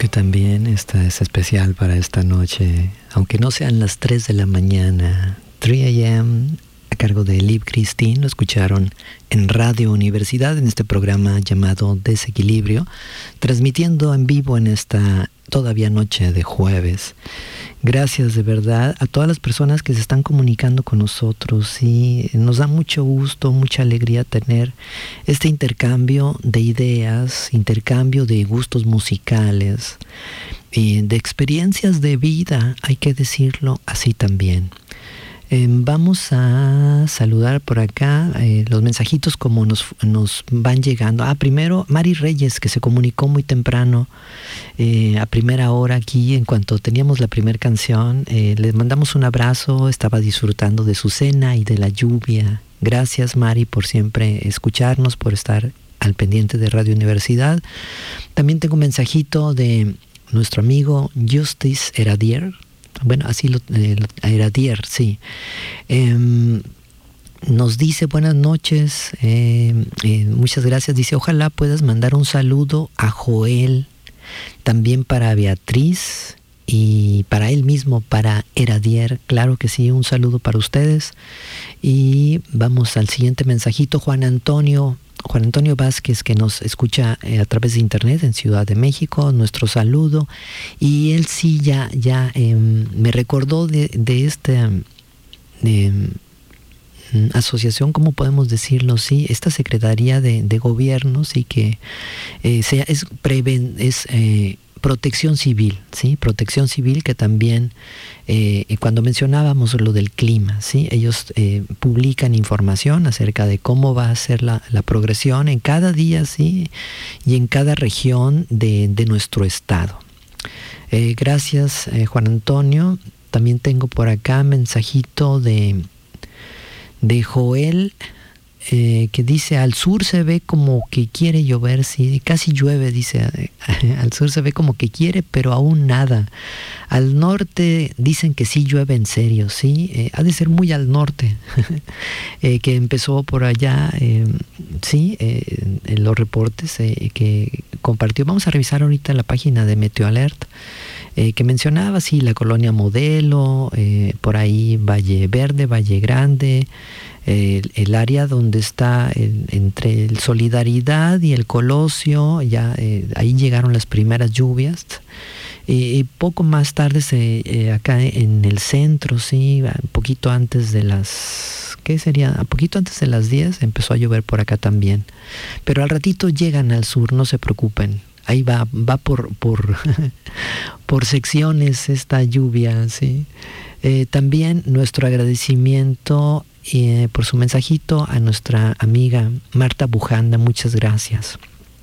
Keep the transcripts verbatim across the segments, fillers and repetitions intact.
que también esta es especial para esta noche, aunque no sean las tres de la mañana. tres a m a cargo de Liv Christine, lo escucharon en Radio Universidad en este programa llamado Desequilibrio, transmitiendo en vivo en esta todavía noche de jueves. Gracias de verdad a todas las personas que se están comunicando con nosotros, y nos da mucho gusto, mucha alegría tener este intercambio de ideas, intercambio de gustos musicales y de experiencias de vida, hay que decirlo así también. Eh, vamos a saludar por acá eh, los mensajitos como nos, nos van llegando. Ah, primero Mari Reyes, que se comunicó muy temprano, eh, a primera hora aquí, en cuanto teníamos la primera canción. Eh, les mandamos un abrazo, estaba disfrutando de su cena y de la lluvia. Gracias, Mari, por siempre escucharnos, por estar al pendiente de Radio Universidad. También tengo un mensajito de nuestro amigo Justice Heradier. Bueno, así lo, eh, Heradier, sí. Eh, nos dice buenas noches, eh, eh, muchas gracias. Dice, ojalá puedas mandar un saludo a Joel, también para Beatriz y para él mismo, para Heradier. Claro que sí, un saludo para ustedes. Y vamos al siguiente mensajito. Juan Antonio Juan Antonio Vázquez, que nos escucha eh, a través de internet en Ciudad de México, nuestro saludo. Y él sí ya, ya eh, me recordó de, de esta eh, asociación, ¿cómo podemos decirlo? Sí, esta Secretaría de, de Gobierno, sí, que eh, sea, es, preven, es eh, protección civil, ¿sí? Protección civil, que también, eh, cuando mencionábamos lo del clima, ¿sí? Ellos eh, publican información acerca de cómo va a ser la, la progresión en cada día, ¿sí? Y en cada región de, de nuestro estado. Eh, gracias, eh, Juan Antonio. También tengo por acá mensajito de, de Joel, Eh, que dice, al sur se ve como que quiere llover, sí, casi llueve, dice, eh, al sur se ve como que quiere, pero aún nada. Al norte dicen que sí llueve en serio, sí, eh, ha de ser muy al norte, eh, que empezó por allá, eh, sí, eh, en los reportes eh, que compartió. Vamos a revisar ahorita la página de Meteoalert, eh, que mencionaba, sí, la colonia Modelo, eh, por ahí Valle Verde, Valle Grande, El, el área donde está el, entre el Solidaridad y el Colosio, ya eh, ahí llegaron las primeras lluvias, y, y poco más tarde se, eh, acá en el centro, sí, un poquito antes de las, ¿qué sería? Un poquito antes de las diez empezó a llover por acá también, pero al ratito llegan al sur, no se preocupen, ahí va, va por, por, por secciones esta lluvia, sí. Eh, también nuestro agradecimiento Eh, por su mensajito a nuestra amiga Marta Bujanda, muchas gracias,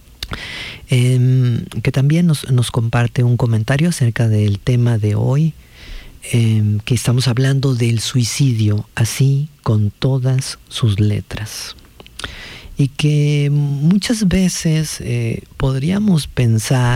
eh, que también nos, nos comparte un comentario acerca del tema de hoy, eh, que estamos hablando del suicidio, así con todas sus letras, y que muchas veces eh, podríamos pensar